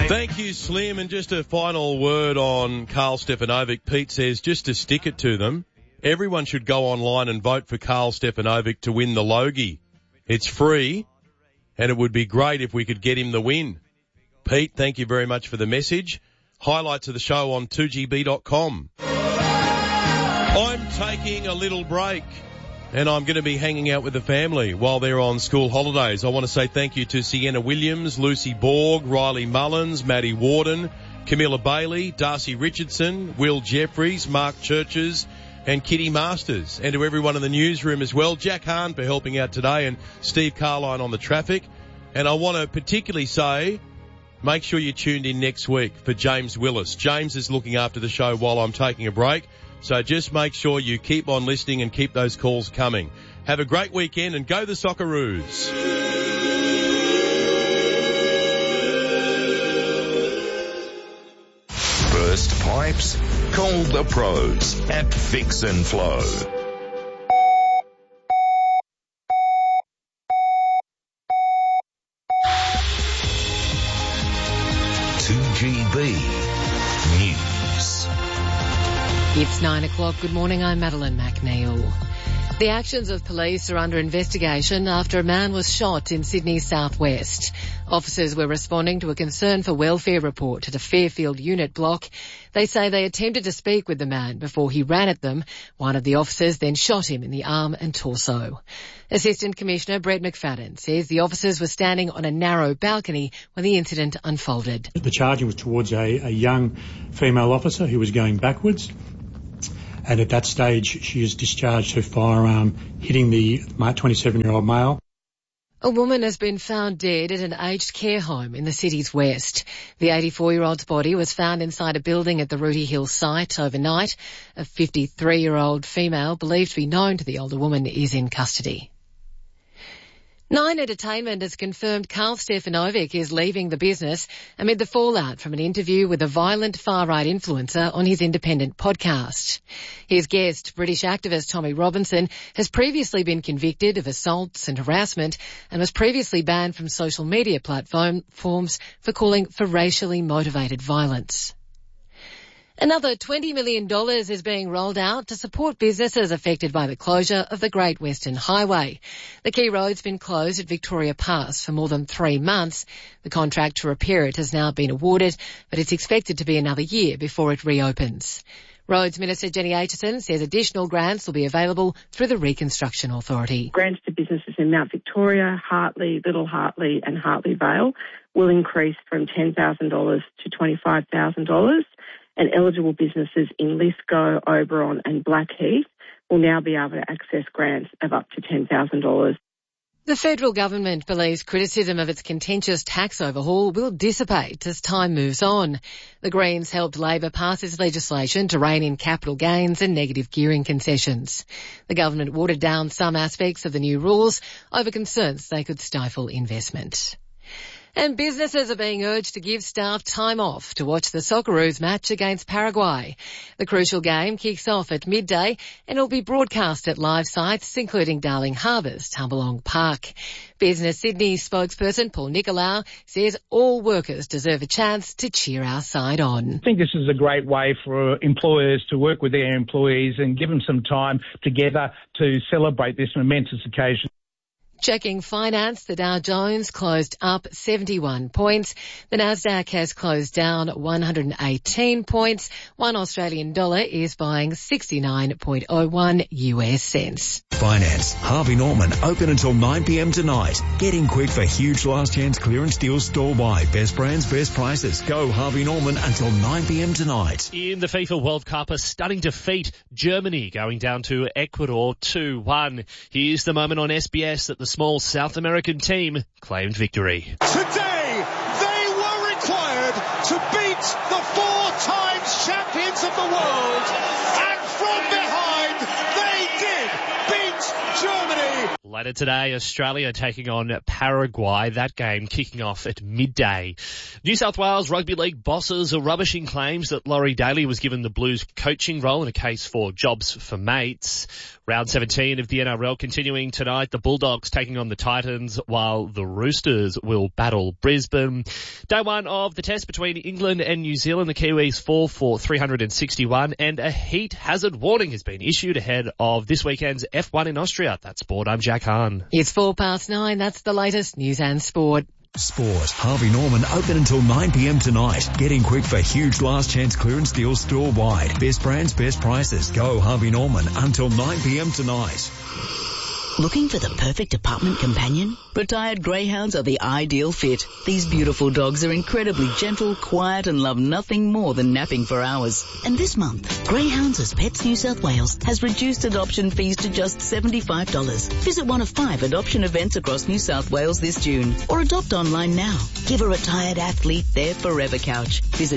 Thank you, Slim. And just a final word on Karl Stefanovic. Pete says, just to stick it to them, everyone should go online and vote for Karl Stefanovic to win the Logie. It's free, and it would be great if we could get him the win. Pete, thank you very much for the message. Highlights of the show on 2GB.com. I'm taking a little break, and I'm going to be hanging out with the family while they're on school holidays. I want to say thank you to Sienna Williams, Lucy Borg, Riley Mullins, Maddie Warden, Camilla Bailey, Darcy Richardson, Will Jeffries, Mark Churches, and Kitty Masters, and to everyone in the newsroom as well. Jack Hahn for helping out today, and Steve Carline on the traffic. And I want to particularly say, make sure you're tuned in next week for James Willis. James is looking after the show while I'm taking a break, so just make sure you keep on listening and keep those calls coming. Have a great weekend and go the Socceroos. Burst pipes? Call the pros at Fix and Flow. 2GB News. It's 9 o'clock. Good morning. I'm Madeline McNeil. The actions of police are under investigation after a man was shot in Sydney's southwest. Officers were responding to a concern for welfare report at a Fairfield unit block. They say they attempted to speak with the man before he ran at them. One of the officers then shot him in the arm and torso. Assistant Commissioner Brett McFadden says the officers were standing on a narrow balcony when the incident unfolded. The charging was towards a young female officer who was going backwards. And at that stage, she has discharged her firearm, hitting the 27-year-old male. A woman has been found dead at an aged care home in the city's west. The 84-year-old's body was found inside a building at the Rooty Hill site overnight. A 53-year-old female believed to be known to the older woman is in custody. Nine Entertainment has confirmed Karl Stefanovic is leaving the business amid the fallout from an interview with a violent far-right influencer on his independent podcast. His guest, British activist Tommy Robinson, has previously been convicted of assaults and harassment and was previously banned from social media platforms for calling for racially motivated violence. Another $20 million is being rolled out to support businesses affected by the closure of the Great Western Highway. The key road's been closed at Victoria Pass for more than 3 months. The contract to repair it has now been awarded, but it's expected to be another year before it reopens. Roads Minister Jenny Aitchison says additional grants will be available through the Reconstruction Authority. Grants to businesses in Mount Victoria, Hartley, Little Hartley and Hartley Vale will increase from $10,000 to $25,000. And eligible businesses in Lithgow, Oberon and Blackheath will now be able to access grants of up to $10,000. The federal government believes criticism of its contentious tax overhaul will dissipate as time moves on. The Greens helped Labor pass its legislation to rein in capital gains and negative gearing concessions. The government watered down some aspects of the new rules over concerns they could stifle investment. And businesses are being urged to give staff time off to watch the Socceroos match against Paraguay. The crucial game kicks off at midday and will be broadcast at live sites including Darling Harbour's Tumbalong Park. Business Sydney spokesperson Paul Nicolau says all workers deserve a chance to cheer our side on. I think this is a great way for employers to work with their employees and give them some time together to celebrate this momentous occasion. Checking finance, the Dow Jones closed up 71 points. The Nasdaq has closed down 118 points. One Australian dollar is buying 69.01 US cents. Finance. Harvey Norman open until 9 p.m. tonight. Get in quick for huge last chance clearance deals store-wide. Best brands, best prices. Go Harvey Norman until 9 p.m. tonight. In the FIFA World Cup, a stunning defeat. Germany going down to Ecuador 2-1. Here's the moment on SBS that the small South American team claimed victory. Today, they were required to beat the 4 times champions of the world, and from behind, they did beat Germany. Later today, Australia taking on Paraguay. That game kicking off at midday. New South Wales Rugby League bosses are rubbishing claims that Laurie Daly was given the Blues coaching role in a case for jobs for mates. Round 17 of the NRL continuing tonight. The Bulldogs taking on the Titans while the Roosters will battle Brisbane. Day one of the test between England and New Zealand. The Kiwis fall for 361 and a heat hazard warning has been issued ahead of this weekend's F1 in Austria. That's sport. I'm Jack Hahn. It's 9:04. That's the latest news and sport. Sport. Harvey Norman open until 9 p.m. tonight. Get in quick for huge last chance clearance deals store wide. Best brands, best prices. Go Harvey Norman until 9 p.m. tonight. Looking for the perfect apartment companion? Retired greyhounds are the ideal fit. These beautiful dogs are incredibly gentle, quiet and love nothing more than napping for hours. And this month, Greyhounds as Pets New South Wales has reduced adoption fees to just $75. Visit one of 5 adoption events across New South Wales this June or adopt online now. Give a retired athlete their forever couch. Visit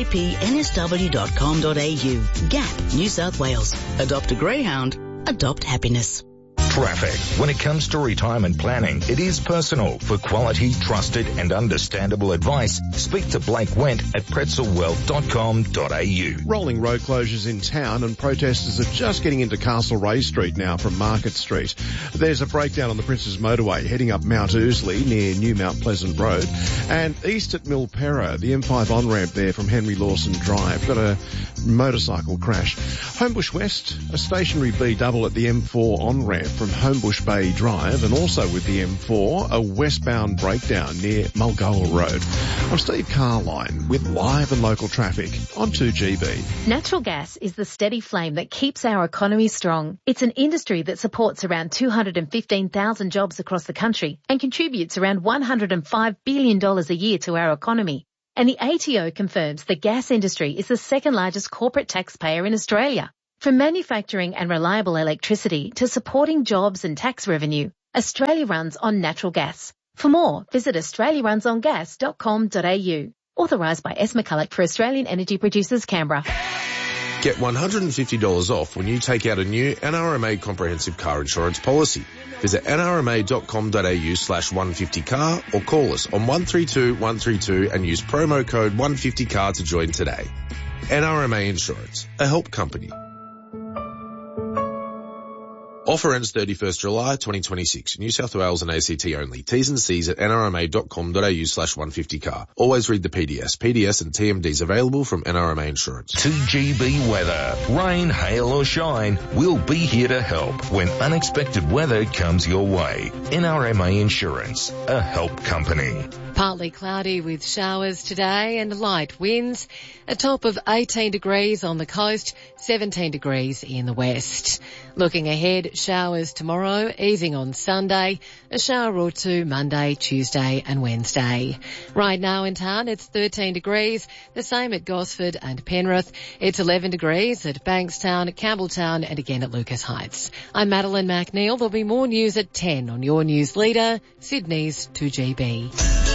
gapnsw.com.au. GAP, New South Wales. Adopt a greyhound. Adopt happiness. Traffic. When it comes to retirement planning, it is personal. For quality, trusted and understandable advice, speak to Blake Wendt at pretzelwealth.com.au. Rolling road closures in town and protesters are just getting into Castlereagh Street now from Market Street. There's a breakdown on the Princes Motorway heading up Mount Ousley near New Mount Pleasant Road. And east at Milperra, the M5 on-ramp there from Henry Lawson Drive. Got a motorcycle crash. Homebush West, a stationary B double at the M4 on-ramp from Homebush Bay Drive, and also with the M4, a westbound breakdown near Mulgoa Road. I'm Steve Carline with live and local traffic on 2GB. Natural gas is the steady flame that keeps our economy strong. It's an industry that supports around 215,000 jobs across the country and contributes around $105 billion a year to our economy. And the ATO confirms the gas industry is the second largest corporate taxpayer in Australia. From manufacturing and reliable electricity to supporting jobs and tax revenue, Australia runs on natural gas. For more, visit australiarunsongas.com.au. Authorised by S. McCulloch for Australian Energy Producers, Canberra. Get $150 off when you take out a new NRMA comprehensive car insurance policy. Visit nrma.com.au/150car or call us on 132 132 and use promo code 150car to join today. NRMA Insurance, a help company. Offer ends 31st July 2026. New South Wales and ACT only. T's and C's at nrma.com.au/150car. Always read the PDS. PDS and TMDs available from NRMA Insurance. 2GB weather. Rain, hail or shine, we'll be here to help when unexpected weather comes your way. NRMA Insurance, a help company. Partly cloudy with showers today and light winds. A top of 18 degrees on the coast, 17 degrees in the west. Looking ahead, showers tomorrow, easing on Sunday, a shower or two Monday, Tuesday and Wednesday. Right now in town, it's 13 degrees, the same at Gosford and Penrith. It's 11 degrees at Bankstown, Campbelltown and again at Lucas Heights. I'm Madeline McNeil. There'll be more news at 10 on your news leader, Sydney's 2GB.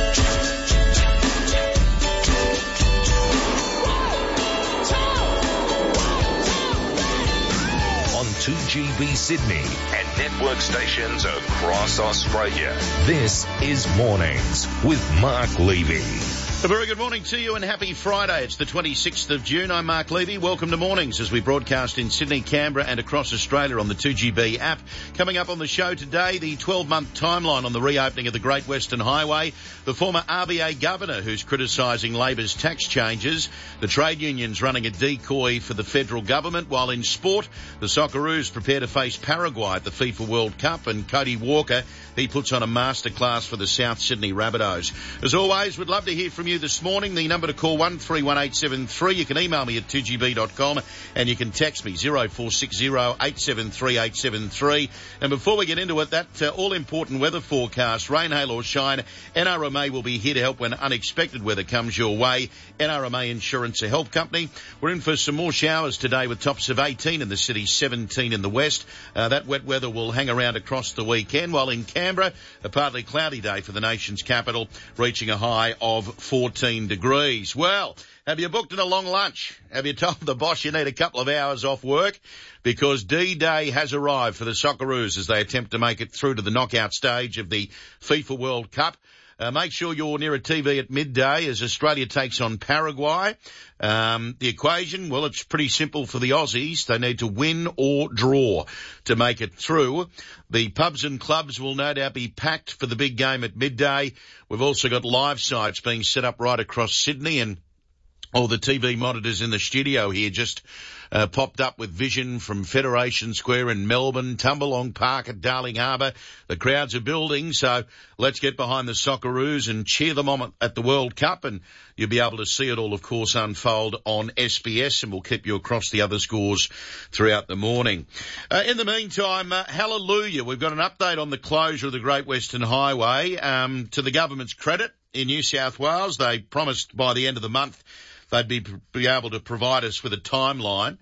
On 2GB Sydney and network stations across Australia. This is Mornings with Mark Levy. A very good morning to you and happy Friday. It's the 26th of June. I'm Mark Levy. Welcome to Mornings as we broadcast in Sydney, Canberra and across Australia on the 2GB app. Coming up on the show today, the 12-month timeline on the reopening of the Great Western Highway, the former RBA governor who's criticising Labor's tax changes, the trade unions running a decoy for the federal government, while in sport, the Socceroos prepare to face Paraguay at the FIFA World Cup, and Cody Walker, he puts on a masterclass for the South Sydney Rabbitohs. As always, we'd love to hear from you this morning. The number to call 131873. You can email me at 2gb.com and you can text me 0460 873 873. And before we get into it, that all-important weather forecast, rain, hail or shine, NRMA will be here to help when unexpected weather comes your way. NRMA Insurance, a help company. We're in for some more showers today with tops of 18 in the city, 17 in the west. That wet weather will hang around across the weekend, while in Canberra, a partly cloudy day for the nation's capital, reaching a high of 4 14 degrees. Well, have you booked in a long lunch? Have you told the boss you need a couple of hours off work? Because D-Day has arrived for the Socceroos as they attempt to make it through to the knockout stage of the FIFA World Cup. Make sure you're near a TV at midday as Australia takes on Paraguay. The equation, well, it's pretty simple for the Aussies. They need to win or draw to make it through. The pubs and clubs will no doubt be packed for the big game at midday. We've also got live sites being set up right across Sydney, and all the TV monitors in the studio here just popped up with vision from Federation Square in Melbourne, Tumbalong Park at Darling Harbour. The crowds are building, so let's get behind the Socceroos and cheer them on at the World Cup, and you'll be able to see it all, of course, unfold on SBS, and we'll keep you across the other scores throughout the morning. In the meantime, hallelujah, we've got an update on the closure of the Great Western Highway. To the government's credit, in New South Wales, they promised by the end of the month they'd be able to provide us with a timeline,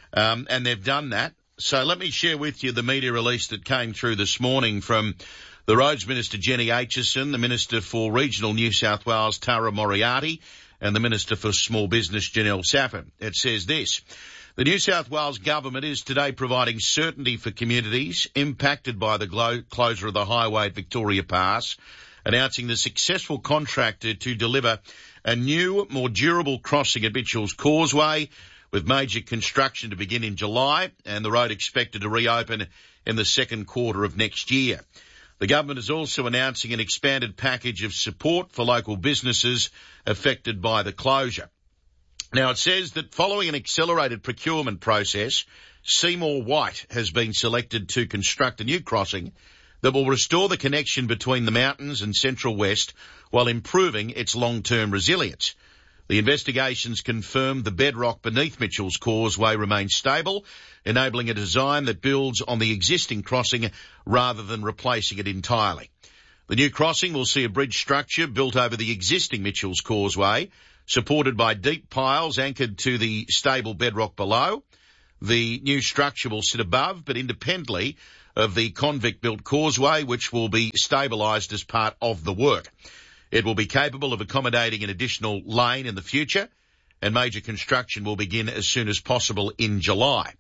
and they've done that. So let me share with you the media release that came through this morning from the Roads Minister, Jenny Aitchison, the Minister for Regional New South Wales, Tara Moriarty, and the Minister for Small Business, Janelle Sappin. It says this: the New South Wales Government is today providing certainty for communities impacted by the closure of the highway at Victoria Pass, announcing the successful contractor to deliver a new, more durable crossing at Mitchell's Causeway, with major construction to begin in July and the road expected to reopen in the second quarter of next year. The government is also announcing an expanded package of support for local businesses affected by the closure. Now, it says that following an accelerated procurement process, Seymour White has been selected to construct a new crossing that will restore the connection between the mountains and Central West while improving its long-term resilience. The investigations confirmed the bedrock beneath Mitchell's Causeway remains stable, enabling a design that builds on the existing crossing rather than replacing it entirely. The new crossing will see a bridge structure built over the existing Mitchell's Causeway, supported by deep piles anchored to the stable bedrock below. The new structure will sit above but independently of the convict-built causeway, which will be stabilised as part of the work. It will be capable of accommodating an additional lane in the future, and major construction will begin as soon as possible in July.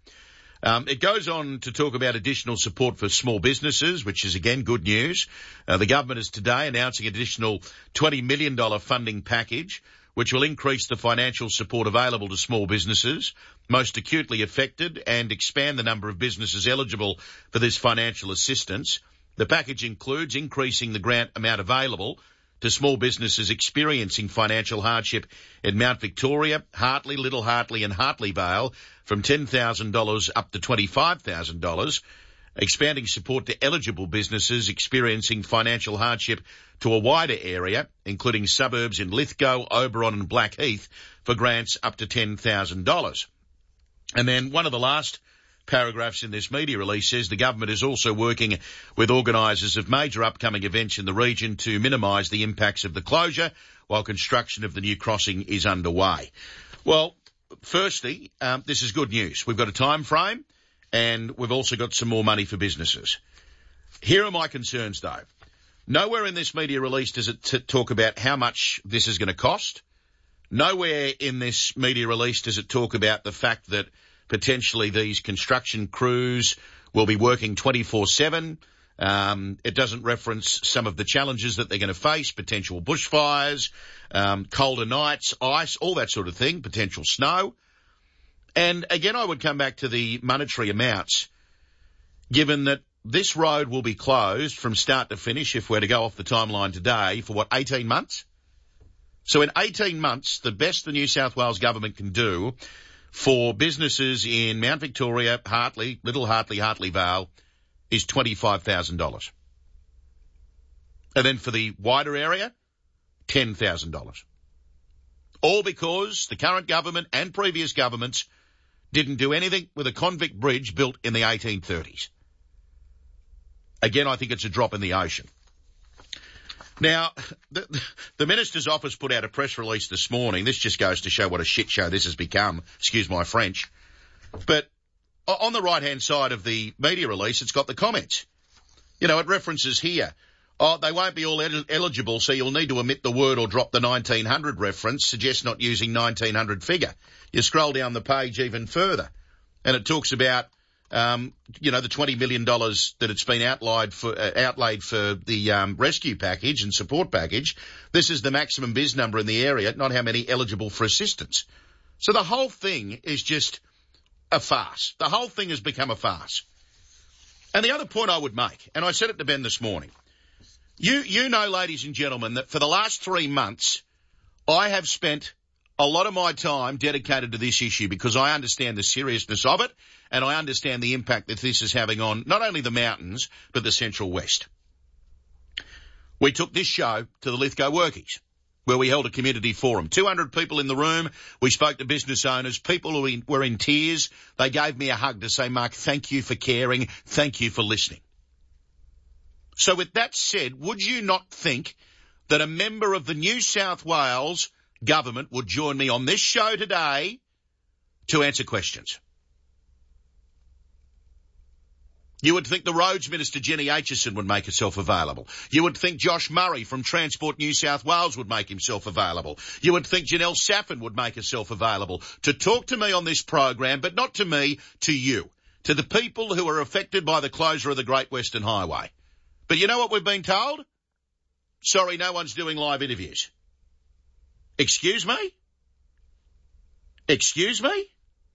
It goes on to talk about additional support for small businesses, which is, again, good news. The government is today announcing an additional $20 million funding package, which will increase the financial support available to small businesses most acutely affected and expand the number of businesses eligible for this financial assistance. The package includes increasing the grant amount available to small businesses experiencing financial hardship in Mount Victoria, Hartley, Little Hartley and Hartley Vale from $10,000 up to $25,000, expanding support to eligible businesses experiencing financial hardship to a wider area, including suburbs in Lithgow, Oberon and Blackheath, for grants up to $10,000. And then one of the last paragraphs in this media release says the government is also working with organisers of major upcoming events in the region to minimise the impacts of the closure while construction of the new crossing is underway. Well, firstly, this is good news. We've got a time frame and we've also got some more money for businesses. Here are my concerns, though. Nowhere in this media release does it talk about how much this is going to cost. Nowhere in this media release does it talk about the fact that potentially these construction crews will be working 24/7. It doesn't reference some of the challenges that they're going to face, potential bushfires, colder nights, ice, all that sort of thing, potential snow. And again, I would come back to the monetary amounts, given that this road will be closed from start to finish, if we're to go off the timeline today, for 18 months? So in 18 months, the best the New South Wales government can do for businesses in Mount Victoria, Hartley, Little Hartley, Hartley Vale is $25,000. And then for the wider area, $10,000. All because the current government and previous governments didn't do anything with a convict bridge built in the 1830s. Again, I think it's a drop in the ocean. Now, the Minister's office put out a press release this morning. This just goes to show what a shit show this has become. Excuse my French. But on the right-hand side of the media release, it's got the comments. You know, it references here, Oh, they won't be all eligible, so you'll need to omit the word or drop the 1900 reference, suggest not using 1900 figure. You scroll down the page even further, and it talks about, the $20 million that it's been outlaid for the rescue package and support package. This is the maximum biz number in the area, not how many eligible for assistance. So the whole thing is just a farce. The whole thing has become a farce. And the other point I would make, and I said it to Ben this morning, you know, ladies and gentlemen, that for the last 3 months, I have spent a lot of my time dedicated to this issue because I understand the seriousness of it and I understand the impact that this is having on not only the mountains, but the Central West. We took this show to the Lithgow Workies, where we held a community forum. 200 people in the room. We spoke to business owners. People who were in tears. They gave me a hug to say, Mark, thank you for caring. Thank you for listening. So with that said, would you not think that a member of the New South Wales government would join me on this show today to answer questions? You would think the Roads Minister, Jenny Aitchison, would make herself available. You would think Josh Murray from Transport New South Wales would make himself available. You would think Janelle Saffin would make herself available to talk to me on this program, but not to me, to you, to the people who are affected by the closure of the Great Western Highway. But you know what we've been told? Sorry, no one's doing live interviews. Excuse me? Excuse me?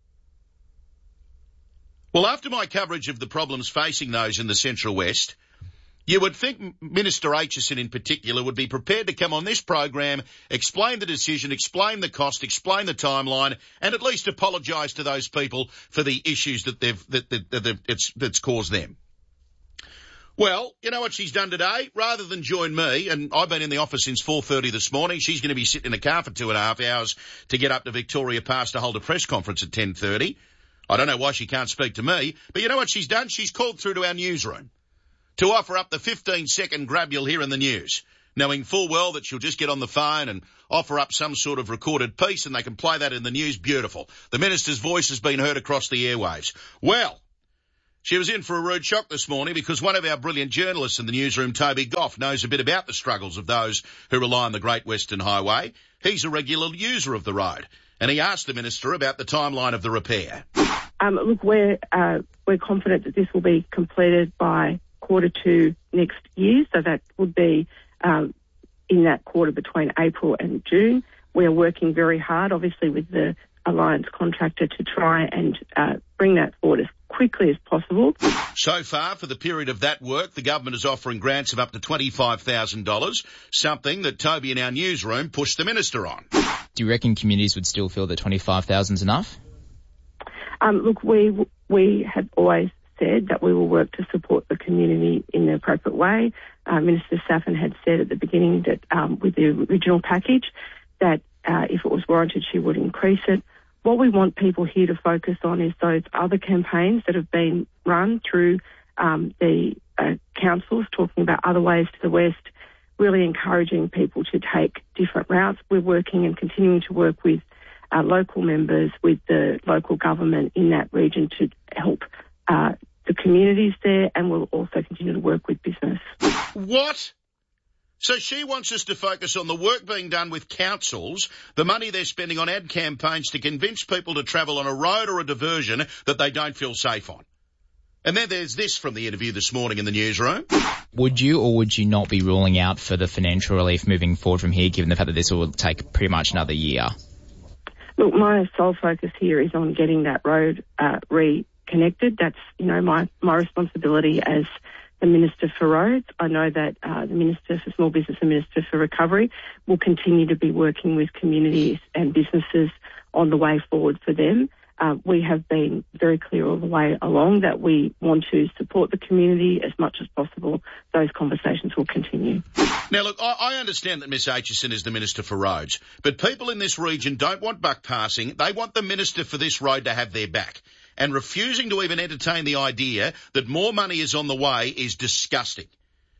Well, after my coverage of the problems facing those in the Central West, you would think Minister Aitchison in particular would be prepared to come on this program, explain the decision, explain the cost, explain the timeline, and at least apologise to those people for the issues that's caused them. Well, you know what she's done today? Rather than join me, and I've been in the office since 4:30 this morning, she's going to be sitting in a car for 2.5 hours to get up to Victoria Pass to hold a press conference at 10:30. I don't know why she can't speak to me, but you know what she's done? She's called through to our newsroom to offer up the 15-second grab you'll hear in the news, knowing full well that she'll just get on the phone and offer up some sort of recorded piece and they can play that in the news. Beautiful. The minister's voice has been heard across the airwaves. Well, she was in for a rude shock this morning because one of our brilliant journalists in the newsroom, Toby Goff, knows a bit about the struggles of those who rely on the Great Western Highway. He's a regular user of the road, and he asked the minister about the timeline of the repair. Look, we're confident that this will be completed by Q2 next year, so that would be in that quarter between April and June. We are working very hard, obviously, with the Alliance contractor to try and bring that forward as quickly as possible. So far, for the period of that work, the government is offering grants of up to $25,000, something that Toby in our newsroom pushed the minister on. Do you reckon communities would still feel that $25,000 is enough? Look, we have always said that we will work to support the community in the appropriate way. Minister Saffin had said at the beginning that with the original package that if it was warranted, she would increase it. What we want people here to focus on is those other campaigns that have been run through the councils, talking about other ways to the west, really encouraging people to take different routes. We're working and continuing to work with local members, with the local government in that region to help the communities there, and we'll also continue to work with business. What? So she wants us to focus on the work being done with councils, the money they're spending on ad campaigns to convince people to travel on a road or a diversion that they don't feel safe on. And then there's this from the interview this morning in the newsroom. Would you or would you not be ruling out for the financial relief moving forward from here, given the fact that this will take pretty much another year? Look, my sole focus here is on getting that road reconnected. That's, my responsibility as the Minister for Roads. I know that the Minister for Small Business and Minister for Recovery will continue to be working with communities and businesses on the way forward for them. We have been very clear all the way along that we want to support the community as much as possible. Those conversations will continue. Now, look, I understand that Ms Aitchison is the Minister for Roads, but people in this region don't want buck passing. They want the Minister for this road to have their back. And refusing to even entertain the idea that more money is on the way is disgusting.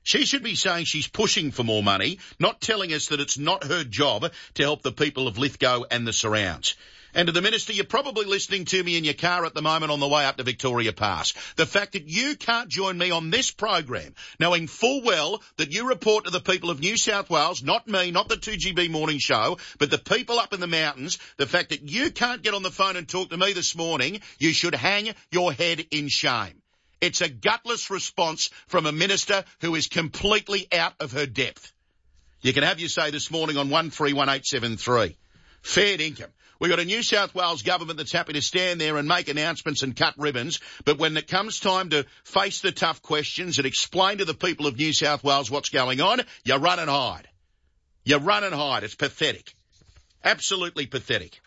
She should be saying she's pushing for more money, not telling us that it's not her job to help the people of Lithgow and the surrounds. And to the Minister, you're probably listening to me in your car at the moment on the way up to Victoria Pass. The fact that you can't join me on this program, knowing full well that you report to the people of New South Wales, not me, not the 2GB morning show, but the people up in the mountains, the fact that you can't get on the phone and talk to me this morning, you should hang your head in shame. It's a gutless response from a minister who is completely out of her depth. You can have your say this morning on 131873. Fair income. We've got a New South Wales government that's happy to stand there and make announcements and cut ribbons, but when it comes time to face the tough questions and explain to the people of New South Wales what's going on, you run and hide. You run and hide. It's pathetic. Absolutely pathetic.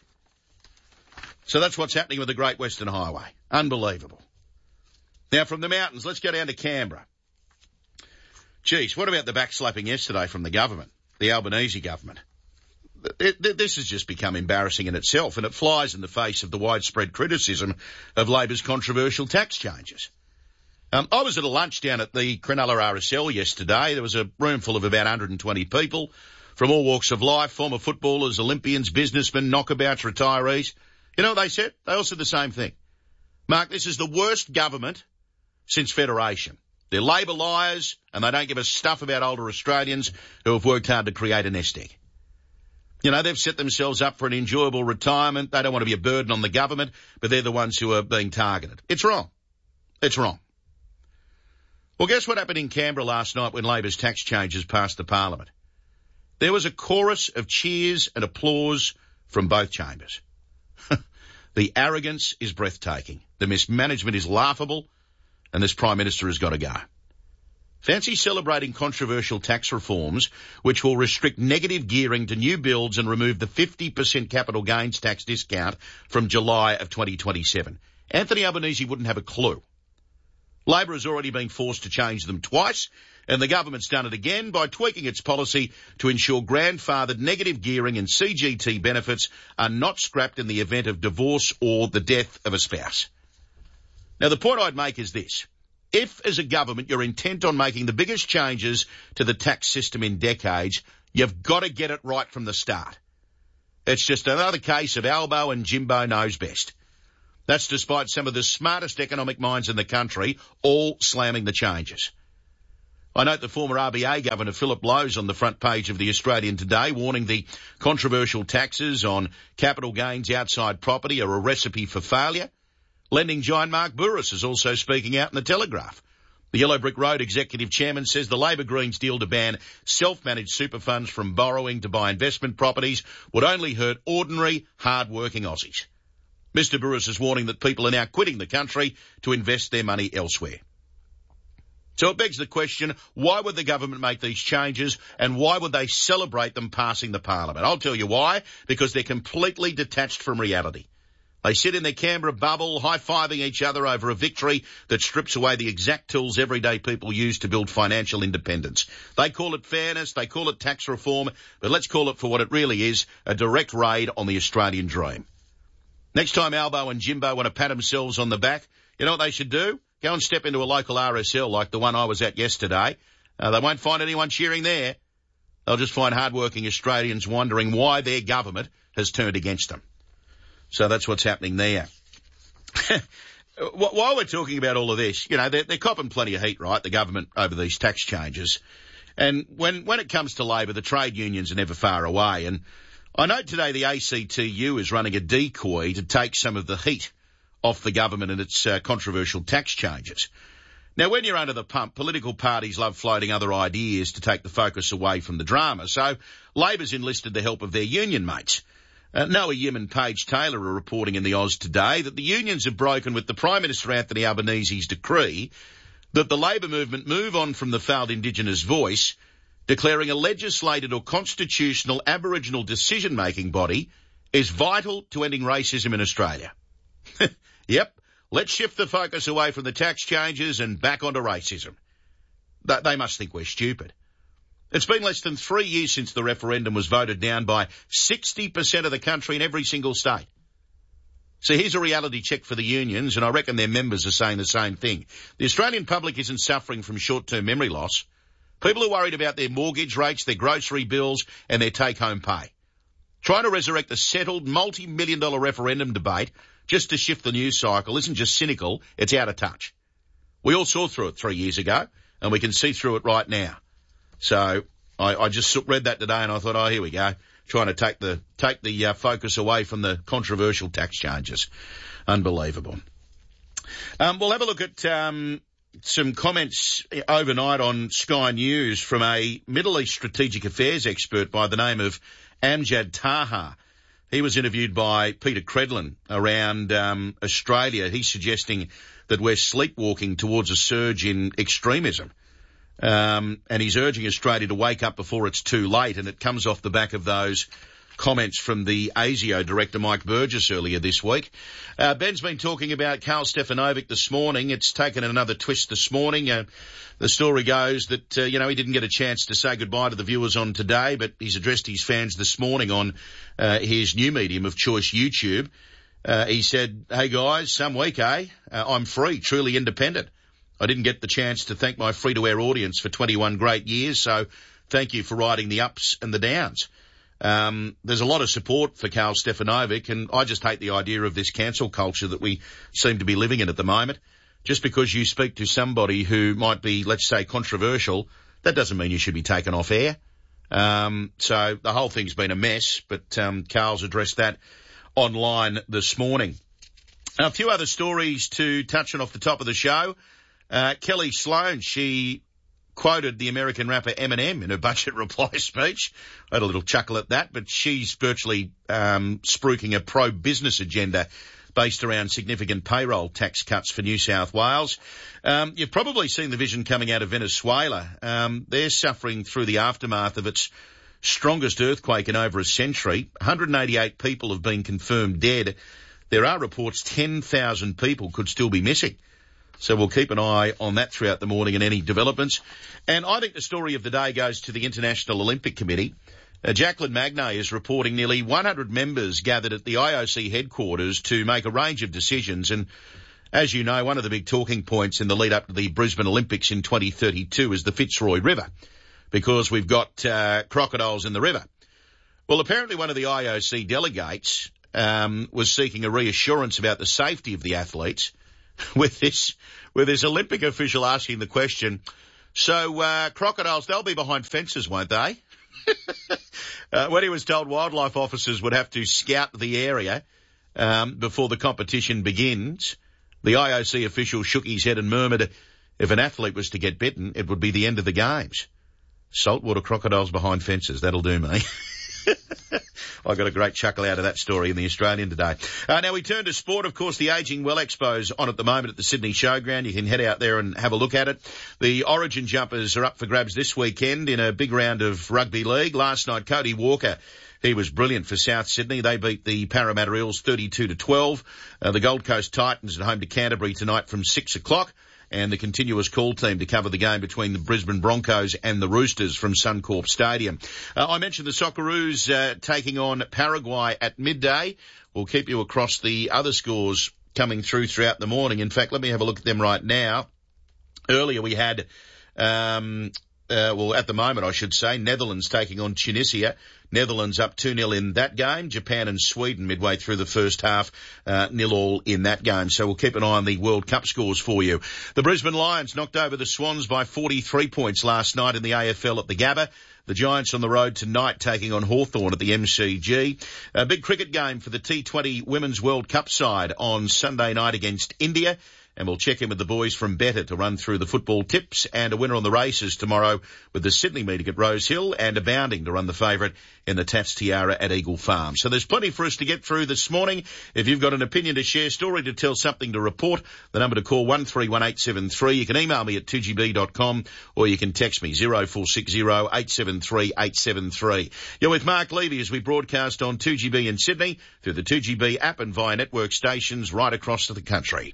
So that's what's happening with the Great Western Highway. Unbelievable. Now, from the mountains, let's go down to Canberra. Geez, what about the backslapping yesterday from the government, the Albanese government? This has just become embarrassing in itself, and it flies in the face of the widespread criticism of Labor's controversial tax changes. I was at a lunch down at the Cronulla RSL yesterday. There was a room full of about 120 people from all walks of life, former footballers, Olympians, businessmen, knockabouts, retirees. You know what they said? They all said the same thing. Mark, this is the worst government since Federation. They're Labor liars, and they don't give a stuff about older Australians who have worked hard to create a nest egg. You know, they've set themselves up for an enjoyable retirement. They don't want to be a burden on the government, but they're the ones who are being targeted. It's wrong. It's wrong. Well, guess what happened in Canberra last night when Labor's tax changes passed the Parliament? There was a chorus of cheers and applause from both chambers. The arrogance is breathtaking. The mismanagement is laughable, and this Prime Minister has got to go. Fancy celebrating controversial tax reforms which will restrict negative gearing to new builds and remove the 50% capital gains tax discount from July of 2027. Anthony Albanese wouldn't have a clue. Labor has already been forced to change them twice, and the government's done it again by tweaking its policy to ensure grandfathered negative gearing and CGT benefits are not scrapped in the event of divorce or the death of a spouse. Now, the point I'd make is this. If, as a government, you're intent on making the biggest changes to the tax system in decades, you've got to get it right from the start. It's just another case of Albo and Jimbo knows best. That's despite some of the smartest economic minds in the country all slamming the changes. I note the former RBA Governor Philip Lowe's on the front page of the Australian today, warning the controversial taxes on capital gains outside property are a recipe for failure. Lending giant Mark Bouris is also speaking out in the Telegraph. The Yellow Brick Road Executive Chairman says the Labor Greens deal to ban self-managed super funds from borrowing to buy investment properties would only hurt ordinary, hard-working Aussies. Mr Bouris is warning that people are now quitting the country to invest their money elsewhere. So it begs the question, why would the government make these changes and why would they celebrate them passing the Parliament? I'll tell you why. Because they're completely detached from reality. They sit in their Canberra bubble, high-fiving each other over a victory that strips away the exact tools everyday people use to build financial independence. They call it fairness, they call it tax reform, but let's call it for what it really is, a direct raid on the Australian dream. Next time Albo and Jimbo want to pat themselves on the back, you know what they should do? Go and step into a local RSL like the one I was at yesterday. They won't find anyone cheering there. They'll just find hard-working Australians wondering why their government has turned against them. So that's what's happening there. While we're talking about all of this, you know, they're copping plenty of heat, right, the government, over these tax changes. And when it comes to Labor, the trade unions are never far away. And I note today the ACTU is running a decoy to take some of the heat off the government and its controversial tax changes. Now, when you're under the pump, political parties love floating other ideas to take the focus away from the drama. So Labor's enlisted the help of their union mates. Noah Yim and Paige Taylor are reporting in the Oz today that the unions have broken with the Prime Minister Anthony Albanese's decree that the Labor movement move on from the failed Indigenous voice, declaring a legislated or constitutional Aboriginal decision-making body is vital to ending racism in Australia. Yep, let's shift the focus away from the tax changes and back onto racism. They must think we're stupid. It's been less than 3 years since the referendum was voted down by 60% of the country in every single state. So here's a reality check for the unions, and I reckon their members are saying the same thing. The Australian public isn't suffering from short-term memory loss. People are worried about their mortgage rates, their grocery bills and their take-home pay. Trying to resurrect the settled multi-million-dollar referendum debate just to shift the news cycle isn't just cynical, it's out of touch. We all saw through it 3 years ago, and we can see through it right now. So I just read that today and I thought, oh, here we go, trying to take the focus away from the controversial tax changes. Unbelievable. We'll have a look at some comments overnight on Sky News from a Middle East strategic affairs expert by the name of Amjad Taha. He was interviewed by Peter Credlin around Australia. He's suggesting that we're sleepwalking towards a surge in extremism. And he's urging Australia to wake up before it's too late. And it comes off the back of those comments from the ASIO director, Mike Burgess, earlier this week. Ben's been talking about Karl Stefanovic this morning. It's taken another twist this morning. The story goes that, he didn't get a chance to say goodbye to the viewers on Today, but he's addressed his fans this morning on his new medium of choice, YouTube. He said, hey guys, some week, I'm free, truly independent. I didn't get the chance to thank my free-to-air audience for 21 great years, so thank you for riding the ups and the downs. There's a lot of support for Karl Stefanovic, and I just hate the idea of this cancel culture that we seem to be living in at the moment. Just because you speak to somebody who might be, let's say, controversial, that doesn't mean you should be taken off air. So the whole thing's been a mess, but Karl's addressed that online this morning. Now, a few other stories to touch on off the top of the show. Kelly Sloan, she quoted the American rapper Eminem in her budget reply speech. I had a little chuckle at that, but she's virtually spruiking a pro-business agenda based around significant payroll tax cuts for New South Wales. You've probably seen the vision coming out of Venezuela. They're suffering through the aftermath of its strongest earthquake in over a century. 188 people have been confirmed dead. There are reports 10,000 people could still be missing. So we'll keep an eye on that throughout the morning and any developments. And I think the story of the day goes to the International Olympic Committee. Jacqueline Magnay is reporting nearly 100 members gathered at the IOC headquarters to make a range of decisions. And as you know, one of the big talking points in the lead up to the Brisbane Olympics in 2032 is the Fitzroy River, because we've got crocodiles in the river. Well, apparently one of the IOC delegates was seeking a reassurance about the safety of the athletes with this Olympic official asking the question, so crocodiles, they'll be behind fences, won't they? When he was told wildlife officers would have to scout the area before the competition begins, the IOC official shook his head and murmured, if an athlete was to get bitten, it would be the end of the games. Saltwater crocodiles behind fences, that'll do me. I got a great chuckle out of that story in the Australian today. Now we turn to sport. Of course, the Ageing Well Expo's on at the moment at the Sydney Showground. You can head out there and have a look at it. The Origin jumpers are up for grabs this weekend in a big round of rugby league. Last night, Cody Walker, he was brilliant for South Sydney. They beat the Parramatta Eels 32-12. The Gold Coast Titans at home to Canterbury tonight from 6 o'clock. And the continuous call team to cover the game between the Brisbane Broncos and the Roosters from Suncorp Stadium. I mentioned the Socceroos taking on Paraguay at midday. We'll keep you across the other scores coming throughout the morning. In fact, let me have a look at them right now. Earlier we had, at the moment I should say, Netherlands taking on Tunisia. Netherlands up 2-0 in that game. Japan and Sweden midway through the first half, 0-0 in that game. So we'll keep an eye on the World Cup scores for you. The Brisbane Lions knocked over the Swans by 43 points last night in the AFL at the Gabba. The Giants on the road tonight taking on Hawthorn at the MCG. A big cricket game for the T20 Women's World Cup side on Sunday night against India. And we'll check in with the boys from Better to run through the football tips and a winner on the races tomorrow with the Sydney meeting at Rose Hill and a bounding to run the favourite in the Tats Tiara at Eagle Farm. So there's plenty for us to get through this morning. If you've got an opinion to share, story to tell, something to report, the number to call 131873. You can email me at 2gb.com or you can text me 0460 873 873. You're with Mark Levy as we broadcast on 2GB in Sydney through the 2GB app and via network stations right across to the country.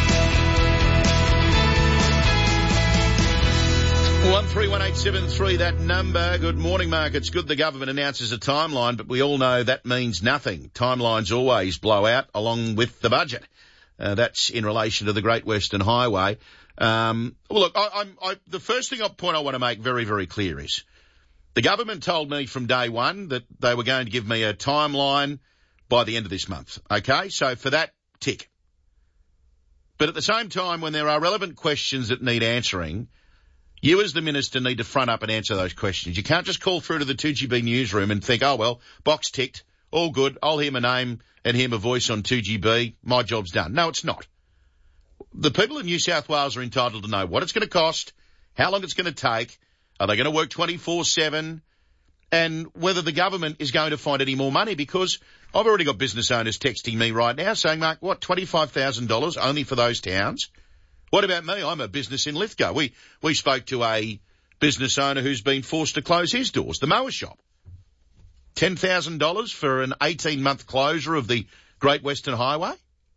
131873, that number. Good morning, Mark. It's good the government announces a timeline, but we all know that means nothing. Timelines always blow out along with the budget. That's in relation to the Great Western Highway. Well, look, the first point I want to make very, very clear is the government told me from day one that they were going to give me a timeline by the end of this month. Okay, so for that, tick. But at the same time, when there are relevant questions that need answering, you as the minister need to front up and answer those questions. You can't just call through to the 2GB newsroom and think, oh, well, box ticked, all good, I'll hear my name and hear my voice on 2GB, my job's done. No, it's not. The people of New South Wales are entitled to know what it's going to cost, how long it's going to take, are they going to work 24/7, and whether the government is going to find any more money, because I've already got business owners texting me right now saying, Mark, what, $25,000 only for those towns? What about me? I'm a business in Lithgow. We spoke to a business owner who's been forced to close his doors, the mower shop. $10,000 for an 18-month closure of the Great Western Highway?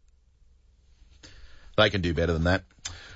They can do better than that.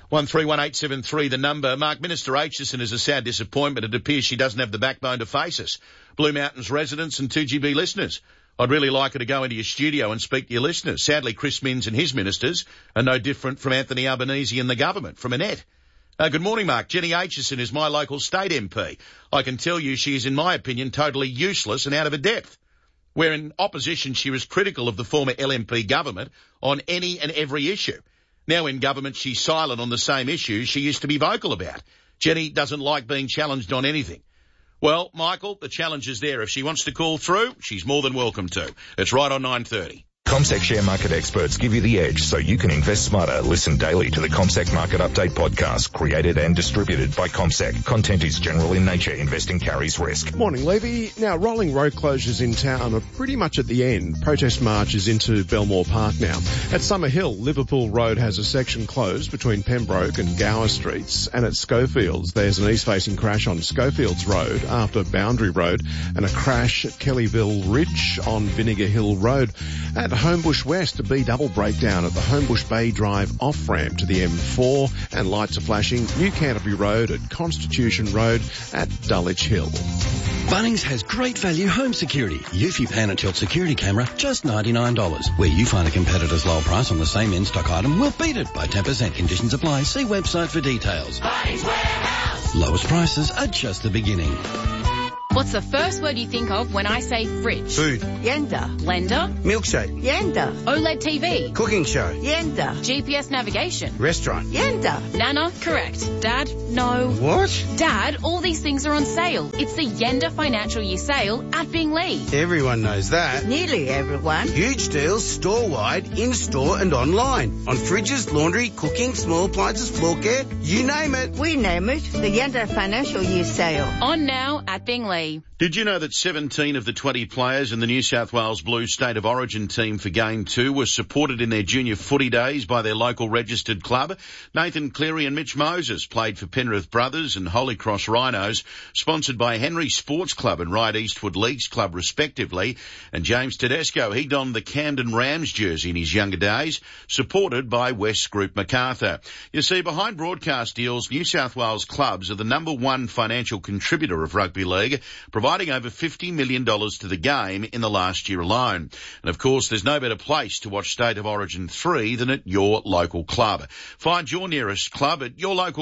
131873, the number. Mark, Minister Aitchison is a sad disappointment. It appears she doesn't have the backbone to face us. Blue Mountains residents and 2GB listeners. I'd really like her to go into your studio and speak to your listeners. Sadly, Chris Minns and his ministers are no different from Anthony Albanese and the government, from Annette. Good morning, Mark. Jenny Aitchison is my local state MP. I can tell you she is, in my opinion, totally useless and out of her depth. Where in opposition she was critical of the former LNP government on any and every issue. Now in government she's silent on the same issues she used to be vocal about. Jenny doesn't like being challenged on anything. Well, Michael, the challenge is there. If she wants to call through, she's more than welcome to. It's right on 9:30. CommSec share market experts give you the edge so you can invest smarter. Listen daily to the CommSec Market Update podcast, created and distributed by CommSec. Content is general in nature. Investing carries risk. Morning, Levy. Now, rolling road closures in town are pretty much at the end. Protest marches into Belmore Park now. At Summer Hill, Liverpool Road has a section closed between Pembroke and Gower Streets. And at Schofields, there's an east-facing crash on Schofields Road after Boundary Road and a crash at Kellyville Ridge on Vinegar Hill Road. At Homebush West, a B-double breakdown at the Homebush Bay Drive off-ramp to the M4, and lights are flashing New Canterbury Road at Constitution Road at Dulwich Hill. Bunnings has great value home security. Eufy Pan and Tilt security camera, just $99. Where you find a competitor's low price on the same in-stock item, we'll beat it by 10%. Conditions apply. See website for details. Bunnings Warehouse. Lowest prices are just the beginning. What's the first word you think of when I say fridge? Food. Yenda. Blender. Milkshake. Yenda. OLED TV. Cooking show. Yenda. GPS navigation. Restaurant. Yenda. Nana. Correct. Dad. No. What? Dad, all these things are on sale. It's the Yenda Financial Year sale at Binglee. Everyone knows that. Nearly everyone. Huge deals store-wide, in-store and online. On fridges, laundry, cooking, small appliances, floor care, you name it. We name it. The Yenda Financial Year sale. On now at Binglee. Did you know that 17 of the 20 players in the New South Wales Blues State of Origin team for Game 2 were supported in their junior footy days by their local registered club? Nathan Cleary and Mitch Moses played for Penrith Brothers and Holy Cross Rhinos, sponsored by Henry Sports Club and Ryde Eastwood Leagues Club respectively. And James Tedesco, he donned the Camden Rams jersey in his younger days, supported by West Group Macarthur. You see, behind broadcast deals, New South Wales clubs are the number one financial contributor of rugby league, providing over $50 million to the game in the last year alone. And of course, there's no better place to watch State of Origin 3 than at your local club. Find your nearest club at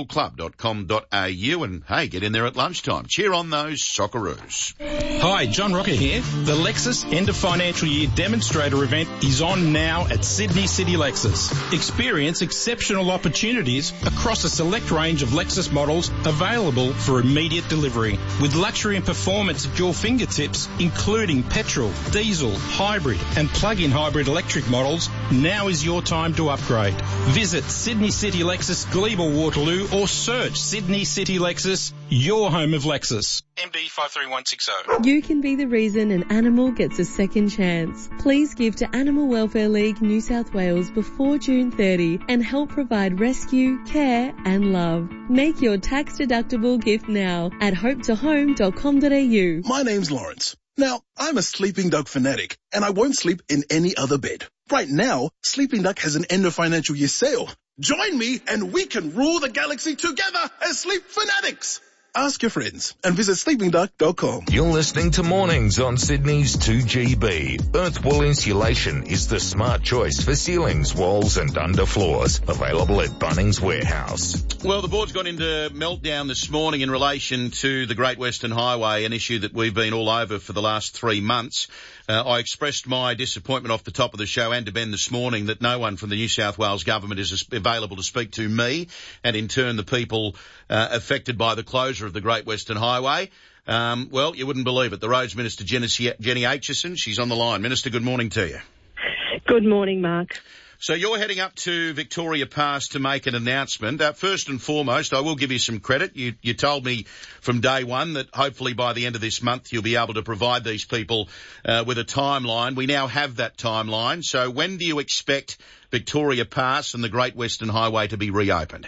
yourlocalclub.com.au and, hey, get in there at lunchtime. Cheer on those Socceroos. Hi, John Rocker here. The Lexus End of Financial Year Demonstrator event is on now at Sydney City Lexus. Experience exceptional opportunities across a select range of Lexus models available for immediate delivery, with luxury and performance at your fingertips, including petrol, diesel, hybrid and plug-in hybrid electric models. Now is your time to upgrade. Visit Sydney City Lexus, Glebe, Waterloo, or search Sydney City Lexus, your home of Lexus. MD 53160. You can be the reason an animal gets a second chance. Please give to Animal Welfare League New South Wales before June 30 and help provide rescue, care and love. Make your tax-deductible gift now at hopetohome.com.au. My name's Lawrence. Now, I'm a sleeping dog fanatic and I won't sleep in any other bed. Right now, Sleeping Duck has an end of financial year sale. Join me and we can rule the galaxy together as sleep fanatics. Ask your friends and visit sleepingduck.com. You're listening to Mornings on Sydney's 2GB. Earth Wool Insulation is the smart choice for ceilings, walls and underfloors. Available at Bunnings Warehouse. Well, the board's got into meltdown this morning in relation to the Great Western Highway, an issue that we've been all over for the last 3 months. I expressed my disappointment off the top of the show and to Ben this morning that no one from the New South Wales government is available to speak to me and in turn the people affected by the closure of the Great Western Highway. Well, you wouldn't believe it. The Roads Minister, Jenny Aitchison, she's on the line. Minister, good morning to you. Good morning, Mark. So you're heading up to Victoria Pass to make an announcement. First and foremost, I will give you some credit. You told me from day one that hopefully by the end of this month you'll be able to provide these people with a timeline. We now have that timeline. So when do you expect Victoria Pass and the Great Western Highway to be reopened?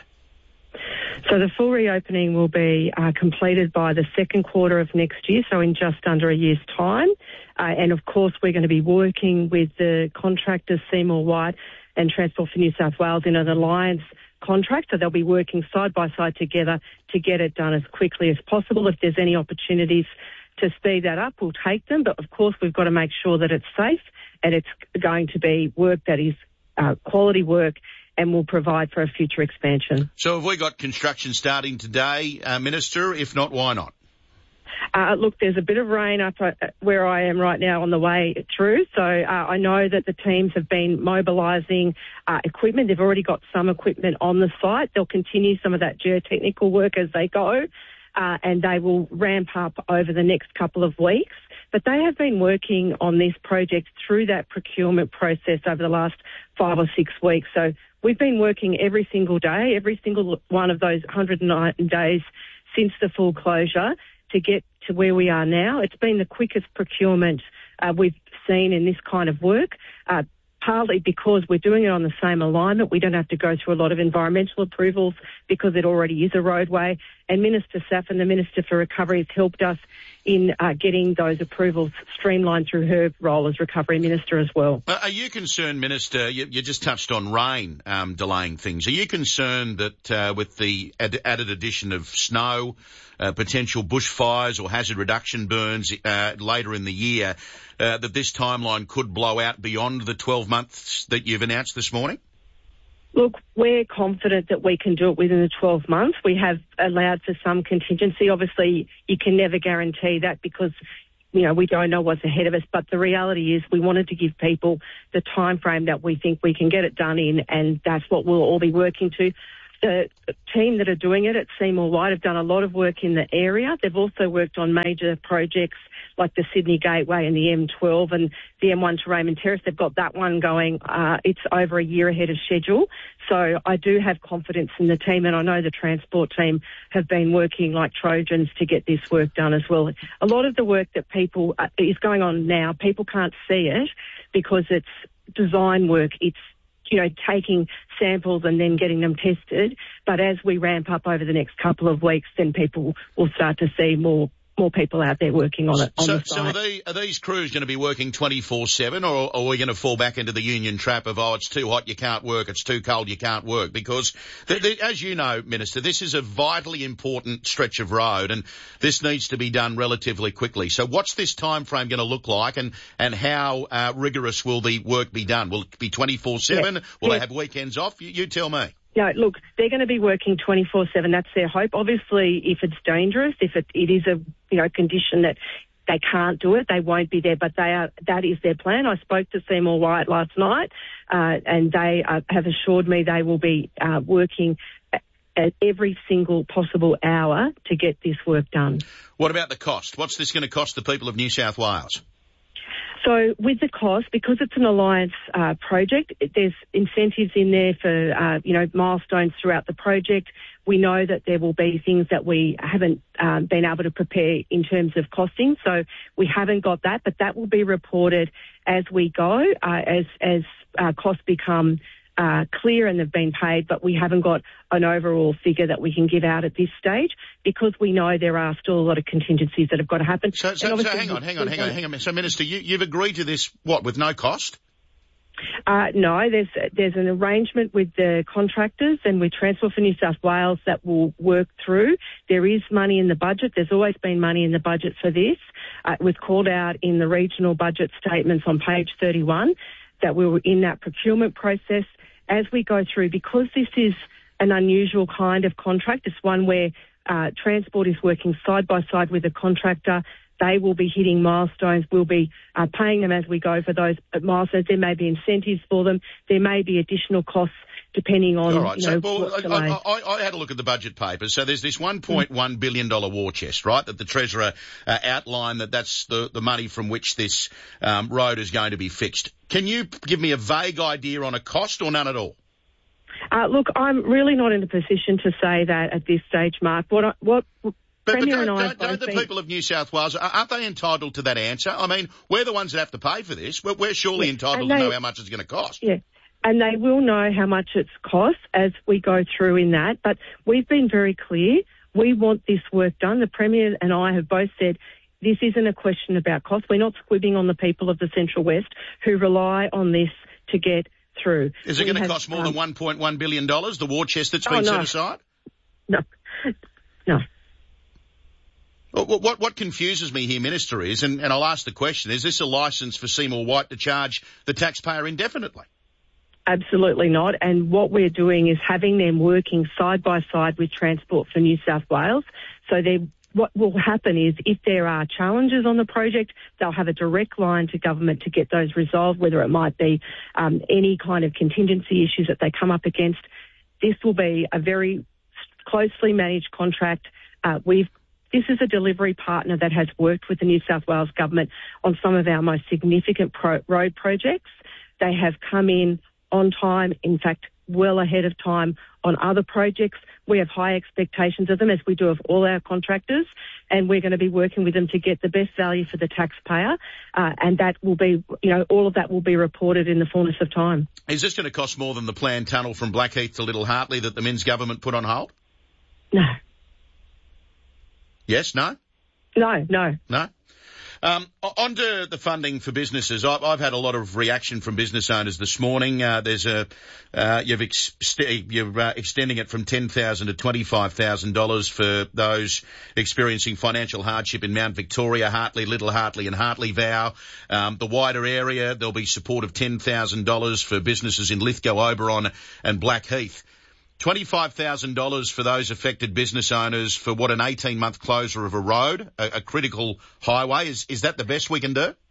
So the full reopening will be completed by the second quarter of next year, so in just under a year's time. And of course, we're going to be working with the contractors, Seymour White and Transport for New South Wales, in an alliance contract. So they'll be working side by side together to get it done as quickly as possible. If there's any opportunities to speed that up, we'll take them. But of course, we've got to make sure that it's safe and it's going to be work that is quality work and will provide for a future expansion. So have we got construction starting today, Minister? If not, why not? Look, there's a bit of rain up where I am right now on the way through, so I know that the teams have been mobilising equipment. They've already got some equipment on the site. They'll continue some of that geotechnical work as they go, and they will ramp up over the next couple of weeks. But they have been working on this project through that procurement process over the last 5 or 6 weeks. So we've been working every single day, every single one of those 109 days since the full closure to get to where we are now. It's been the quickest procurement we've seen in this kind of work, partly because we're doing it on the same alignment. We don't have to go through a lot of environmental approvals because it already is a roadway. And Minister Saffin, the Minister for Recovery, has helped us in getting those approvals streamlined through her role as Recovery Minister as well. Are you concerned, Minister, you just touched on rain delaying things. Are you concerned that with the added addition of snow, potential bushfires or hazard reduction burns later in the year, that this timeline could blow out beyond the 12 months that you've announced this morning? Look, we're confident that we can do it within the 12 months. We have allowed for some contingency. Obviously, you can never guarantee that because, you know, we don't know what's ahead of us. But the reality is we wanted to give people the time frame that we think we can get it done in, and that's what we'll all be working to. The team that are doing it at Seymour White have done a lot of work in the area. They've also worked on major projects like the Sydney Gateway and the M12 and the M1 to Raymond Terrace. They've got that one going. It's over a year ahead of schedule. So I do have confidence in the team, and I know the transport team have been working like Trojans to get this work done as well. A lot of the work that people is going on now, people can't see it because it's design work. It's, you know, taking samples and then getting them tested. But as we ramp up over the next couple of weeks, then people will start to see more people out there working on it. So are these crews going to be working 24/7, or are we going to fall back into the union trap of, oh, it's too hot, you can't work, it's too cold, you can't work? Because, as you know, Minister, this is a vitally important stretch of road, and this needs to be done relatively quickly. So what's this time frame going to look like, and how rigorous will the work be done? Will it be 24/7? Will they have weekends off? You tell me. No, look, they're going to be working 24/7. That's their hope. Obviously, if it's dangerous, if it is a condition that they can't do it, they won't be there. But that is their plan. I spoke to Seymour White last night, and they have assured me they will be working at every single possible hour to get this work done. What about the cost? What's this going to cost the people of New South Wales? So with the cost, because it's an alliance project, there's incentives in there for, milestones throughout the project. We know that there will be things that we haven't been able to prepare in terms of costing. So we haven't got that, but that will be reported as we go, as costs become clear and they've been paid, but we haven't got an overall figure that we can give out at this stage because we know there are still a lot of contingencies that have got to happen. So hang on. So, Minister, you've agreed to this, with no cost? No, there's an arrangement with the contractors and with Transport for New South Wales that will work through. There is money in the budget. There's always been money in the budget for this. It was called out in the regional budget statements on page 31 that we were in that procurement process. As we go through, because this is an unusual kind of contract, it's one where Transport is working side by side with a contractor. They will be hitting milestones. We'll be paying them as we go for those milestones. There may be incentives for them. There may be additional costs depending on, all right. I had a look at the budget papers. So there's this $1.1 billion war chest, right, that the Treasurer outlined that's the money from which this road is going to be fixed. Can you give me a vague idea on a cost or none at all? Look, I'm really not in a position to say that at this stage, Mark. But don't the people of New South Wales, aren't they entitled to that answer? I mean, we're the ones that have to pay for this. We're surely entitled to know how much it's going to cost. Yeah, and they will know how much it's cost as we go through in that. But we've been very clear. We want this work done. The Premier and I have both said this isn't a question about cost. We're not squibbing on the people of the Central West who rely on this to get through. Is it going to cost more than $1.1 billion, the war chest that's been set aside? No. What confuses me here, Minister, is, and I'll ask the question, is this a licence for Seymour White to charge the taxpayer indefinitely? Absolutely not. And what we're doing is having them working side by side with Transport for New South Wales. So what will happen is if there are challenges on the project, they'll have a direct line to government to get those resolved, whether it might be any kind of contingency issues that they come up against. This will be a very closely managed contract. This is a delivery partner that has worked with the New South Wales government on some of our most significant road projects. They have come in on time, in fact, well ahead of time on other projects. We have high expectations of them, as we do of all our contractors, and we're going to be working with them to get the best value for the taxpayer, and that will be, all of that will be reported in the fullness of time. Is this going to cost more than the planned tunnel from Blackheath to Little Hartley that the Minns government put on hold? No. Yes, no? No. No? On to the funding for businesses. I've had a lot of reaction from business owners this morning. You're extending it from $10,000 to $25,000 for those experiencing financial hardship in Mount Victoria, Hartley, Little Hartley and Hartley Vow. The wider area, there'll be support of $10,000 for businesses in Lithgow, Oberon and Blackheath. $25,000 for those affected business owners for an 18-month closure of a road, a critical highway. Is that the best we can do?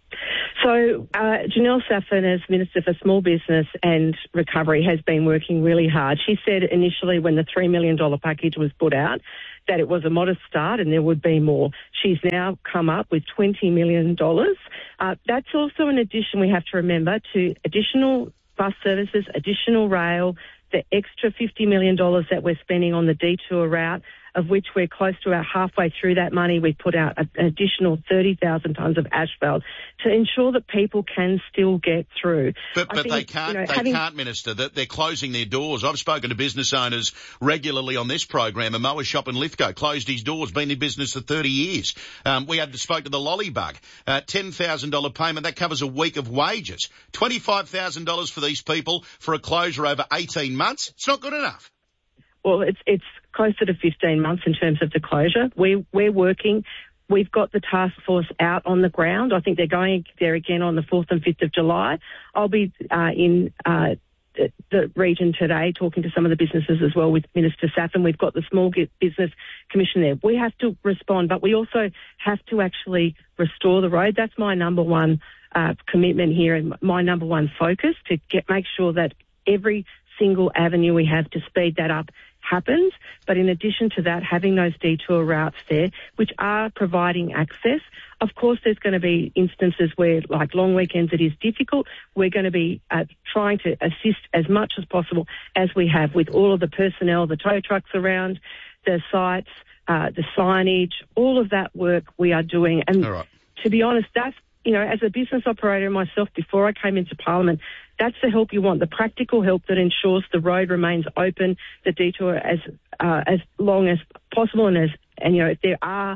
So Janelle Saffin, as Minister for Small Business and Recovery, has been working really hard. She said initially when the $3 million package was put out that it was a modest start and there would be more. She's now come up with $20 million. That's also an addition, we have to remember, to additional bus services, additional rail, the extra $50 million that we're spending on the detour route, of which we're close to about halfway through that money. We put out an additional 30,000 tonnes of asphalt to ensure that people can still get through. But they can't, Minister. They're closing their doors. I've spoken to business owners regularly on this program. A mower shop in Lithgow closed his doors, been in business for 30 years. We spoke to the Lollybug. $10,000 payment, that covers a week of wages. $25,000 for these people for a closure over 18 months. It's not good enough. Well, it's closer to 15 months in terms of the closure. We're working. We've got the task force out on the ground. I think they're going there again on the 4th and 5th of July. I'll be in the region today talking to some of the businesses as well with Minister Saffin. We've got the Small Business Commission there. We have to respond, but we also have to actually restore the road. That's my number one commitment here and my number one focus, to make sure that every single avenue we have to speed that up happens. But in addition to that, having those detour routes there, which are providing access. Of course, there's going to be instances where, like long weekends, it is difficult. We're going to be trying to assist as much as possible, as we have with all of the personnel, the tow trucks around the sites, the signage, all of that work we are doing. And to be honest, that's, as a business operator myself, before I came into Parliament, that's the help you want, the practical help that ensures the road remains open, the detour as long as possible, and if there are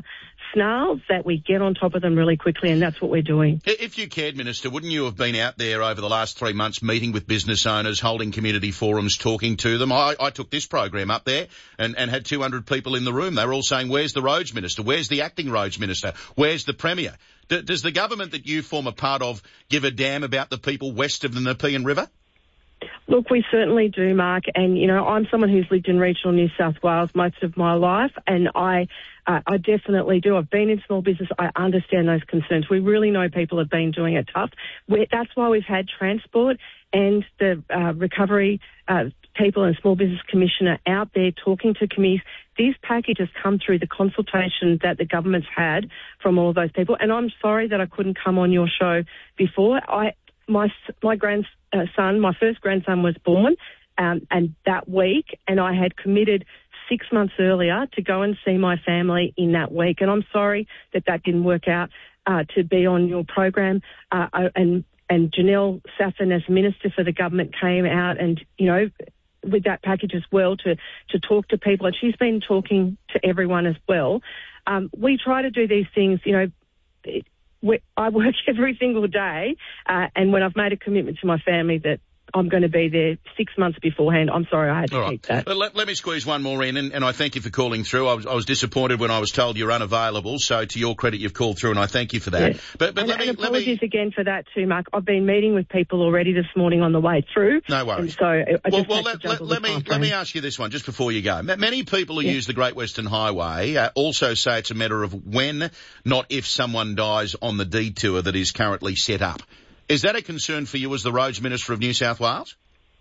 snarls, that we get on top of them really quickly, and that's what we're doing. If you cared, Minister, wouldn't you have been out there over the last 3 months meeting with business owners, holding community forums, talking to them? I took this program up there and had 200 people in the room. They were all saying, where's the Roads Minister? Where's the Acting Roads Minister? Where's the Premier? Does the government that you form a part of give a damn about the people west of the Nepean River? Look, we certainly do, Mark. And, you know, I'm someone who's lived in regional New South Wales most of my life, and I definitely do. I've been in small business. I understand those concerns. We really know people have been doing it tough. That's why we've had Transport and the Recovery people and Small Business Commissioner out there talking to committees. This package has come through the consultation that the government's had from all of those people. And I'm sorry that I couldn't come on your show before. My grandson, my first grandson was born, and that week, and I had committed 6 months earlier to go and see my family in that week. And I'm sorry that didn't work out to be on your program. And Janelle Saffin, as Minister for the government, came out and, you know, with that package as well to talk to people. And she's been talking to everyone as well. We try to do these things, you know, I work every single day, and when I've made a commitment to my family that I'm going to be there 6 months beforehand, I'm sorry I had to keep that. Let me squeeze one more in, and I thank you for calling through. I was disappointed when I was told you're unavailable, so to your credit, you've called through, and I thank you for that. Yeah. But apologies again for that too, Mark. I've been meeting with people already this morning on the way through. No worries. So let me ask you this one just before you go. Many people who use the Great Western Highway also say it's a matter of when, not if, someone dies on the detour that is currently set up. Is that a concern for you as the Roads Minister of New South Wales?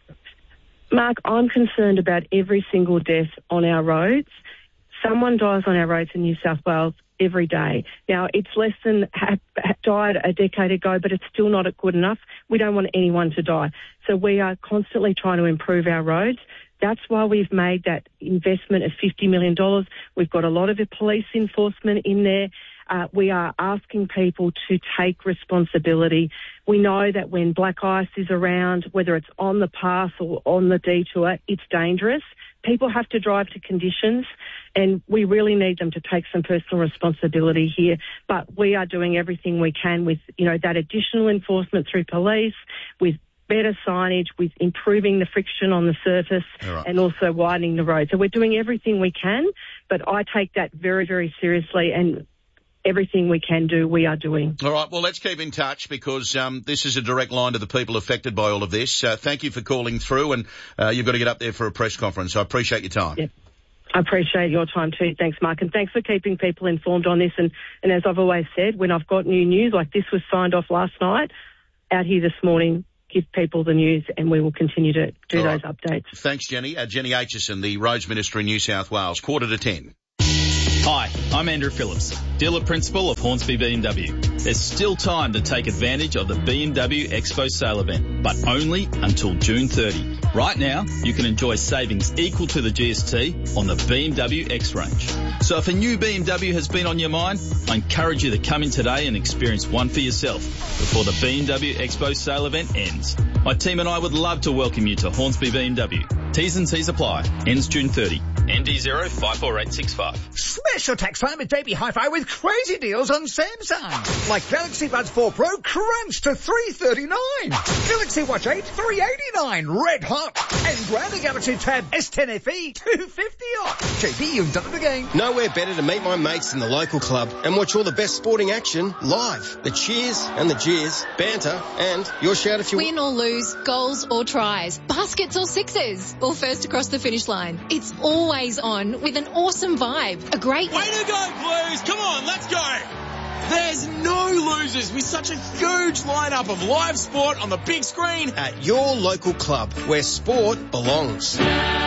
Mark, I'm concerned about every single death on our roads. Someone dies on our roads in New South Wales every day. Now, it's less than died a decade ago, but it's still not good enough. We don't want anyone to die. So we are constantly trying to improve our roads. That's why we've made that investment of $50 million. We've got a lot of police enforcement in there. We are asking people to take responsibility. We know that when black ice is around, whether it's on the path or on the detour, it's dangerous. People have to drive to conditions, and we really need them to take some personal responsibility here. But we are doing everything we can with, you know, that additional enforcement through police, with better signage, with improving the friction on the surface, and also widening the road. So we're doing everything we can, but I take that very, very seriously, and everything we can do, we are doing. All right, well, let's keep in touch because this is a direct line to the people affected by all of this. Thank you for calling through, and you've got to get up there for a press conference. I appreciate your time. Yeah. I appreciate your time too. Thanks, Mark, and thanks for keeping people informed on this. And as I've always said, when I've got new news, like this was signed off last night, out here this morning, give people the news, and we will continue to do those updates. Thanks, Jenny. Jenny Aitchison, the Roads Minister in New South Wales, 9:45. Hi, I'm Andrew Phillips, dealer principal of Hornsby BMW. There's still time to take advantage of the BMW Expo sale event, but only until June 30. Right now, you can enjoy savings equal to the GST on the BMW X range. So if a new BMW has been on your mind, I encourage you to come in today and experience one for yourself before the BMW Expo sale event ends. My team and I would love to welcome you to Hornsby BMW. T's and C's apply. Ends June 30. ND054865. Smash your tax time at JB Hi-Fi with crazy deals on Samsung. Like Galaxy Buds 4 Pro crunch to $339. Galaxy Watch 8 $389. Red hot. And brand new Galaxy Tab S10 FE $250 off. JB, you've done it again. Nowhere better to meet my mates in the local club and watch all the best sporting action live. The cheers and the jeers, banter, and your shout if you win or lose, goals or tries, baskets or sixes, or first across the finish line. It's always on with an awesome vibe. A great way to go, Blues! Come on, let's go! There's no losers with such a huge lineup of live sport on the big screen at your local club where sport belongs.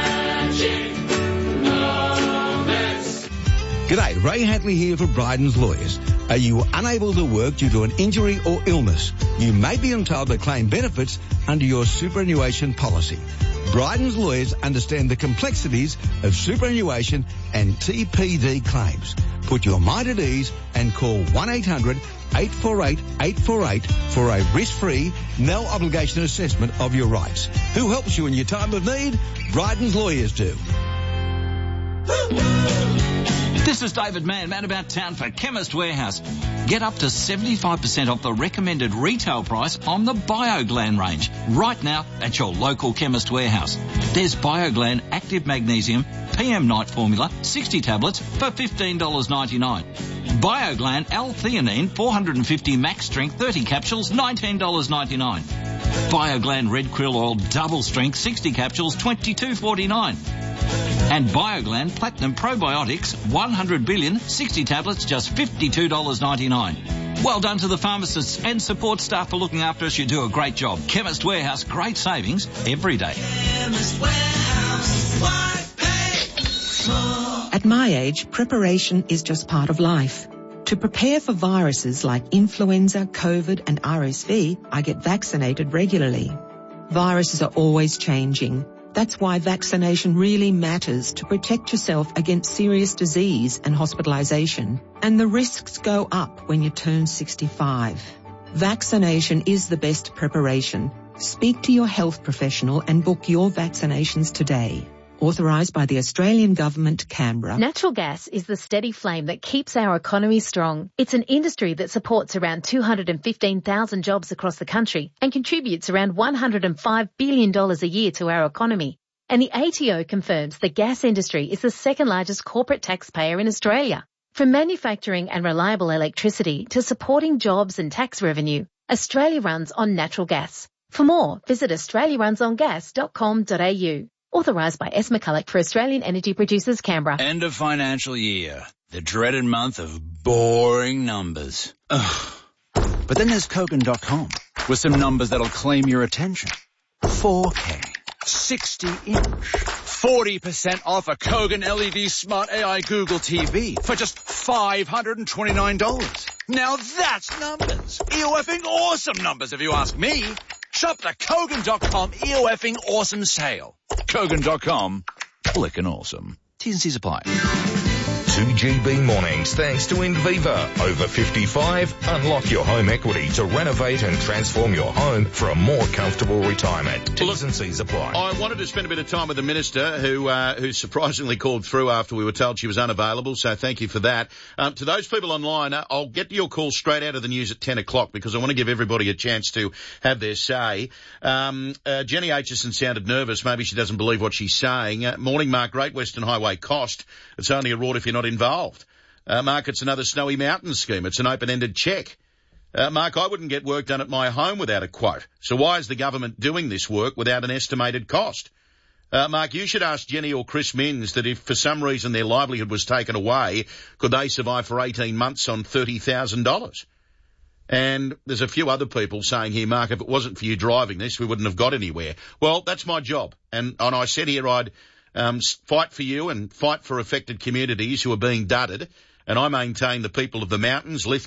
G'day, Ray Hadley here for Bryden's Lawyers. Are you unable to work due to an injury or illness? You may be entitled to claim benefits under your superannuation policy. Bryden's Lawyers understand the complexities of superannuation and TPD claims. Put your mind at ease and call 1-800-848-848 for a risk-free, no-obligation assessment of your rights. Who helps you in your time of need? Bryden's Lawyers do. This is David Mann about town for Chemist Warehouse. Get up to 75% off the recommended retail price on the BioGlan range right now at your local Chemist Warehouse. There's BioGlan Active Magnesium PM Night Formula 60 tablets for $15.99. BioGlan L-theanine 450 max strength 30 capsules $19.99. BioGlan Red Krill Oil double strength 60 capsules $22.49. And BioGlan Platinum Probiotics 100 billion 60 tablets just $52.99. Well done to the pharmacists and support staff for looking after us. You do a great job. Chemist Warehouse, great savings every day. Chemist Warehouse, why pay more? At my age, preparation is just part of life. To prepare for viruses like influenza, COVID and RSV, I get vaccinated regularly. Viruses are always changing. That's why vaccination really matters to protect yourself against serious disease and hospitalisation. And the risks go up when you turn 65. Vaccination is the best preparation. Speak to your health professional and book your vaccinations today. Authorised by the Australian Government, Canberra. Natural gas is the steady flame that keeps our economy strong. It's an industry that supports around 215,000 jobs across the country and contributes around $105 billion a year to our economy. And the ATO confirms the gas industry is the second largest corporate taxpayer in Australia. From manufacturing and reliable electricity to supporting jobs and tax revenue, Australia runs on natural gas. For more, visit australiarunsongas.com.au. Authorised by S. McCulloch for Australian Energy Producers, Canberra. End of financial year. The dreaded month of boring numbers. Ugh. But then there's Kogan.com with some numbers that'll claim your attention. 4K, 60-inch, 40% off a Kogan LED Smart AI Google TV for just $529. Now that's numbers. EOFing awesome numbers if you ask me. Shop the Kogan.com EOFing awesome sale. Kogan.com, flickin' awesome. T's and C's apply. 2GB mornings thanks to Inviva. Over 55, unlock your home equity to renovate and transform your home for a more comfortable retirement. T's and C's apply. I wanted to spend a bit of time with the Minister who surprisingly called through after we were told she was unavailable, so thank you for that. To those people online, I'll get to your call straight out of the news at 10 o'clock because I want to give everybody a chance to have their say. Jenny Aitchison sounded nervous. Maybe she doesn't believe what she's saying. Morning, Mark. Great Western Highway cost. It's only a reward if you're not involved. Mark, it's another Snowy Mountains scheme. It's an open-ended cheque. Mark, I wouldn't get work done at my home without a quote. So why is the government doing this work without an estimated cost? Mark, you should ask Jenny or Chris Minns that if for some reason their livelihood was taken away, could they survive for 18 months on $30,000? And there's a few other people saying here, Mark, if it wasn't for you driving this, we wouldn't have got anywhere. Well, that's my job. And I said here I'd fight for you and fight for affected communities who are being dudded. And I maintain the people of the mountains, Lithgow,